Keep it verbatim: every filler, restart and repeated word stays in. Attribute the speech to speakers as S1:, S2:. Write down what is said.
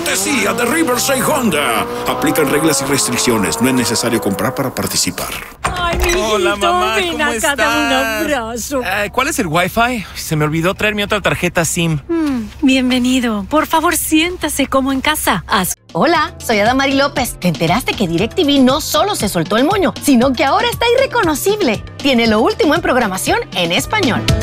S1: cortesía de Riverside Honda. Aplican reglas y restricciones. No es necesario comprar para participar.
S2: Ay, mi hijito,
S3: Hola, mamá,
S2: ven
S3: ¿cómo
S2: acá,
S3: estás?
S2: dame un abrazo.
S3: Eh, ¿Cuál es el Wi-Fi? Se me olvidó traer mi otra tarjeta SIM.
S2: Mm, bienvenido. Por favor, siéntase como en casa. Haz-
S4: Hola, soy Adamari López. ¿Te enteraste que DirecTV no solo se soltó el moño, sino que ahora está irreconocible? Tiene lo último en programación en español.